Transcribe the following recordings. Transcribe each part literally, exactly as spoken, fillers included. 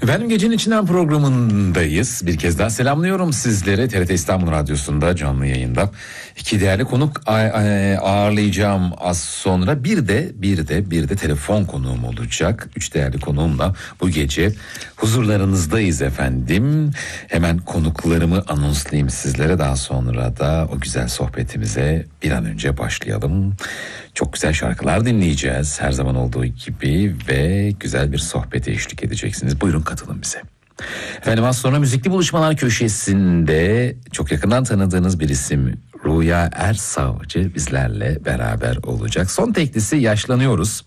Efendim gecenin içinden programındayız. Bir kez daha selamlıyorum sizlere. T R T İstanbul Radyosu'nda canlı yayında. İki değerli konuk ağırlayacağım az sonra. Bir de bir de bir de telefon konuğum olacak. Üç değerli konuğumla bu gece huzurlarınızdayız efendim. Hemen konuklarımı anonslayayım sizlere. Daha sonra da o güzel sohbetimize bir an önce başlayalım. Çok güzel şarkılar dinleyeceğiz her zaman olduğu gibi ve güzel bir sohbete eşlik edeceksiniz. Buyurun katılın bize. Efendim az sonra müzikli buluşmalar köşesinde çok yakından tanıdığınız bir isim Rüya Ersavcı bizlerle beraber olacak. Son teklisi yaşlanıyoruz,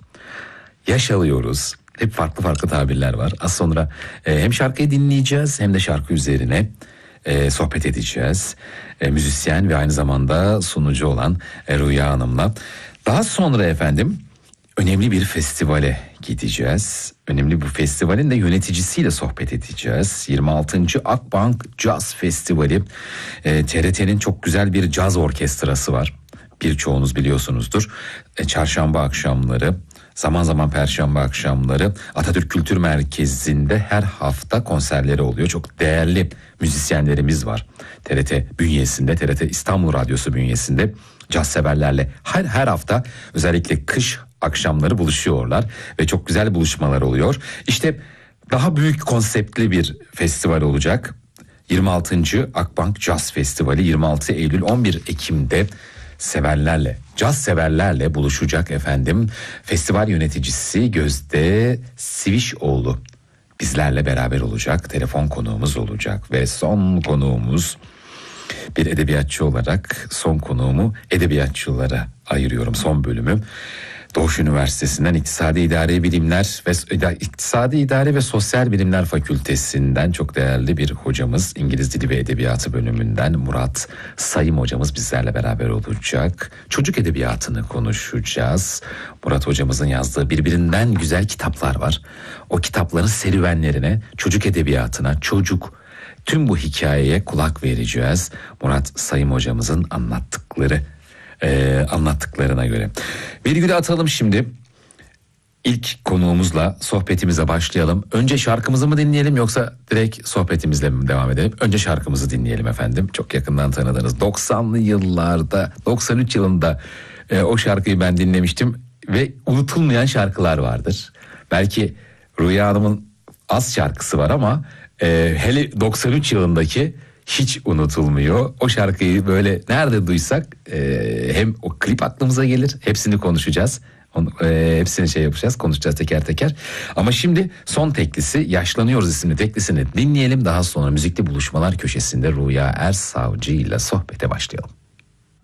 yaş alıyoruz. Hep farklı farklı tabirler var. Az sonra e, hem şarkıyı dinleyeceğiz hem de şarkı üzerine e, sohbet edeceğiz. E, müzisyen ve aynı zamanda sunucu olan e, Rüya Hanım'la. Daha sonra efendim önemli bir festivale gideceğiz. Önemli bir festivalin de yöneticisiyle sohbet edeceğiz. yirmi altıncı Akbank Caz Festivali. E, T R T'nin çok güzel bir caz orkestrası var. Birçoğunuz biliyorsunuzdur. E, çarşamba akşamları, zaman zaman perşembe akşamları Atatürk Kültür Merkezi'nde her hafta konserleri oluyor. Çok değerli müzisyenlerimiz var. T R T bünyesinde, T R T İstanbul Radyosu bünyesinde caz severlerle her her hafta özellikle kış akşamları buluşuyorlar ve çok güzel buluşmalar oluyor. İşte daha büyük konseptli bir festival olacak. yirmi altıncı Akbank Caz Festivali yirmi altı Eylül on bir Ekim'de severlerle, caz severlerle buluşacak efendim. Festival yöneticisi Gözde Sivişoğlu bizlerle beraber olacak. Telefon konuğumuz olacak ve son konuğumuz, bir edebiyatçı olarak son konuğumu edebiyatçılara ayırıyorum, son bölümü. Doğuş Üniversitesi'nden İktisadi İdari Bilimler ve İktisadi İdari ve Sosyal Bilimler Fakültesinden çok değerli bir hocamız, İngiliz Dili ve Edebiyatı bölümünden Murat Sayım hocamız bizlerle beraber olacak. Çocuk edebiyatını konuşacağız. Murat hocamızın yazdığı birbirinden güzel kitaplar var. O kitapların serüvenlerine, çocuk edebiyatına, çocuk, tüm bu hikayeye kulak vereceğiz. Murat Sayım hocamızın anlattıkları e, anlattıklarına göre. Virgülü atalım şimdi. İlk konuğumuzla sohbetimize başlayalım. Önce şarkımızı mı dinleyelim yoksa direkt sohbetimizle mi devam edelim? Önce şarkımızı dinleyelim efendim. Çok yakından tanıdığınız doksanlı yıllarda, doksan üç yılında e, o şarkıyı ben dinlemiştim ve unutulmayan şarkılar vardır. Belki Rüya Hanım'ın az şarkısı var ama e, hele doksan üç yılındaki hiç unutulmuyor. O şarkıyı böyle nerede duysak e, hem o klip aklımıza gelir. Hepsini konuşacağız. Onu, e, hepsini şey yapacağız, konuşacağız teker teker. Ama şimdi son teklisi Yaşlanıyoruz isimli teklisini dinleyelim. Daha sonra müzikli buluşmalar köşesinde Rüya Ersavcı ile sohbete başlayalım.